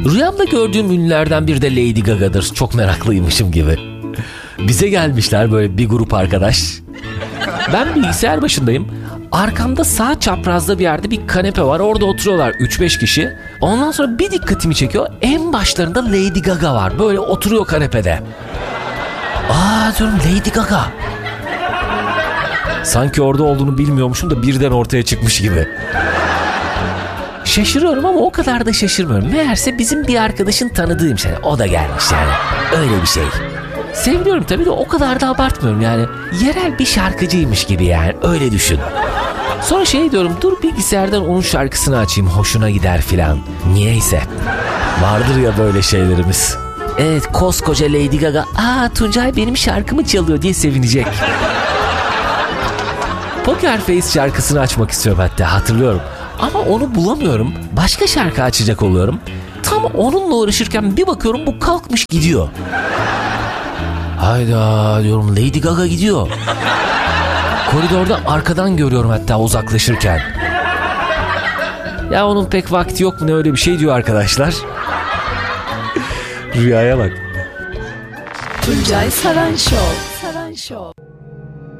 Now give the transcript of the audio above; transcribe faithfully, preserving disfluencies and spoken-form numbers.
Rüyamda gördüğüm ünlülerden biri de Lady Gaga'dır. Çok meraklıymışım gibi. Bize gelmişler böyle bir grup arkadaş. Ben bilgisayar başındayım. Arkamda sağ çaprazda bir yerde bir kanepe var. Orada oturuyorlar üç beş kişi. Ondan sonra bir dikkatimi çekiyor. En başlarında Lady Gaga var. Böyle oturuyor kanepede. Aa diyorum, Lady Gaga. Sanki orada olduğunu bilmiyormuşum da birden ortaya çıkmış gibi. Şaşırıyorum ama o kadar da şaşırmıyorum. Meğerse bizim bir arkadaşın tanıdığım şey. O da gelmiş yani. Öyle bir şey. Seviyorum tabii de o kadar da abartmıyorum yani. Yerel bir şarkıcıymış gibi yani. Öyle düşün. Sonra şey diyorum, dur bilgisayardan onun şarkısını açayım, hoşuna gider filan. Niyeyse. Vardır ya böyle şeylerimiz. Evet, koskoca Lady Gaga, aa Tuncay benim şarkımı çalıyor diye sevinecek. Poker Face şarkısını açmak istiyorum hatta, hatırlıyorum. Ama onu bulamıyorum. Başka şarkı açacak oluyorum. Tam onunla uğraşırken bir bakıyorum bu kalkmış gidiyor. Hayda diyorum, Lady Gaga gidiyor. Koridorda arkadan görüyorum hatta uzaklaşırken. Ya onun pek vakti yok mu ne, öyle bir şey diyor arkadaşlar. Rüyaya bak. Tuncay Saran Show. Saran Show.